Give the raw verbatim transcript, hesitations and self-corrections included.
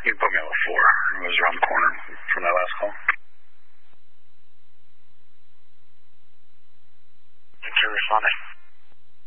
You can put me on a four. It was around the corner from that last call. Thanks for responding.